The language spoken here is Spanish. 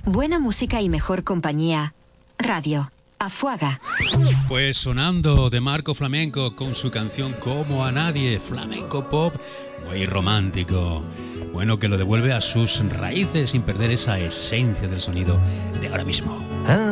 Buena música y mejor compañía. Radio Afuaga. Pues sonando de Marco Flamenco con su canción Como a Nadie, flamenco pop muy romántico. Bueno, que lo devuelve a sus raíces sin perder esa esencia del sonido de ahora mismo.